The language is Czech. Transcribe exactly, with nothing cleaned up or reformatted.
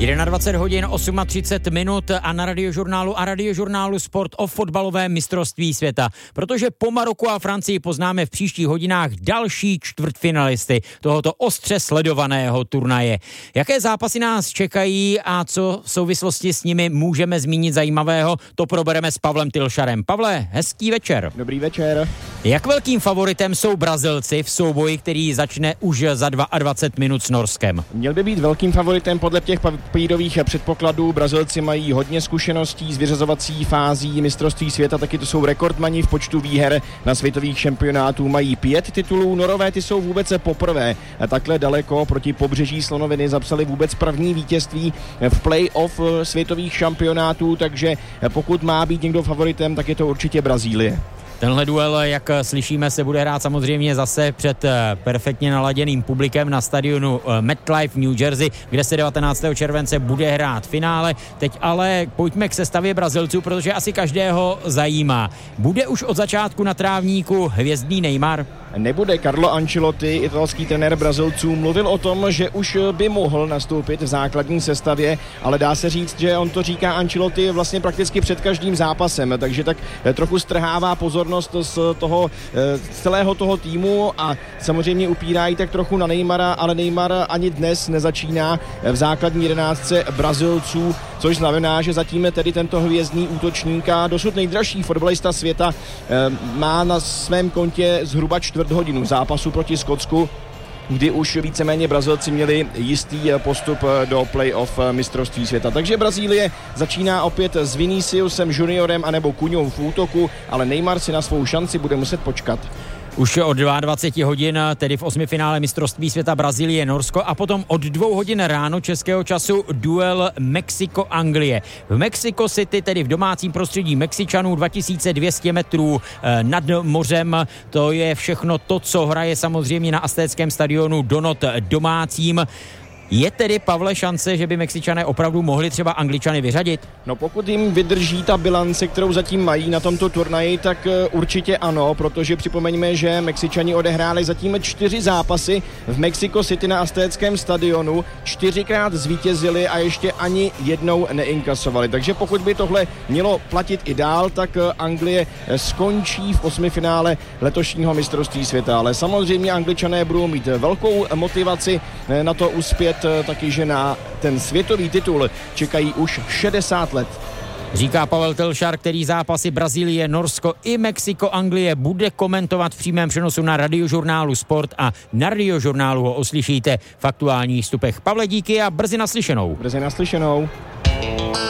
dvacet jedna hodin třicet osm minut a na Radiožurnálu a Radiožurnálu Sport o fotbalovém mistrovství světa. Protože po Maroku a Francii poznáme v příštích hodinách další čtvrtfinalisty tohoto ostře sledovaného turnaje. Jaké zápasy nás čekají a co v souvislosti s nimi můžeme zmínit zajímavého, to probereme s Pavlem Tylšarem. Pavle, hezký večer. Dobrý večer. Jak velkým favoritem jsou Brazilci v souboji, který začne už za dvacet dva minut s Norskem? Měl by být velkým favoritem podle těch papírových předpokladů. Brazilci mají hodně zkušeností z vyřazovací fází mistrovství světa, taky to jsou rekordmani v počtu výher na světových šampionátů, mají pět titulů. Norové ty jsou vůbec poprvé takhle daleko proti pobřeží slonoviny, zapsali vůbec první vítězství v play-off světových šampionátů, takže pokud má být někdo favoritem, tak je to určitě Brazílie. Tenhle duel, jak slyšíme, se bude hrát samozřejmě zase před perfektně naladěným publikem na stadionu MetLife v New Jersey, kde se devatenáctého července bude hrát finále. Teď ale pojďme k sestavě Brazilců, protože asi každého zajímá. Bude už od začátku na trávníku hvězdný Neymar? Nebude. Carlo Ancelotti, italský trenér Brazilců, mluvil o tom, že už by mohl nastoupit v základní sestavě, ale dá se říct, že on to říká Ancelotti vlastně prakticky před každým zápasem, takže tak trochu strhává pozornost z toho z celého toho týmu a samozřejmě upírají tak trochu na Neymara, ale Neymar ani dnes nezačíná v základní jedenáctce Brazilců, což znamená, že zatím tedy tento hvězdný útočník a dosud nejdražší fotbalista světa má na svém kontě zhruba čtvrt hodinu zápasu proti Skotsku, kdy už víceméně Brazilci měli jistý postup do play-off mistrovství světa. Takže Brazílie začíná opět s Viniciusem Juniorem anebo Kuňou v útoku, ale Neymar si na svou šanci bude muset počkat. Už od dvacet dva hodin, tedy v osmifinále mistrovství světa Brazílie Norsko a potom od dvou hodin ráno českého času duel Mexiko-Anglie. V Mexico City, tedy v domácím prostředí Mexičanů, dva tisíce dvě stě metrů nad mořem. To je všechno to, co hraje samozřejmě na aztéckém stadionu Donot domácím. Je tedy, Pavle, šance, že by Mexičané opravdu mohli třeba Angličany vyřadit? No pokud jim vydrží ta bilance, kterou zatím mají na tomto turnaji, tak určitě ano, protože připomeňme, že Mexičani odehráli zatím čtyři zápasy v Mexico City na aztéckém stadionu, čtyřikrát zvítězili a ještě ani jednou neinkasovali. Takže pokud by tohle mělo platit i dál, tak Anglie skončí v osmifinále letošního mistrovství světa. Ale samozřejmě Angličané budou mít velkou motivaci na to uspět, taky, že na ten světový titul čekají už šedesát let. Říká Pavel Tylšar, který zápasy Brazílie, Norsko i Mexiko, Anglie bude komentovat v přímém přenosu na Radiožurnálu Sport a na Radiožurnálu ho uslyšíte v aktuálních vstupech. Pavle, díky a brzy naslyšenou. Brzy naslyšenou.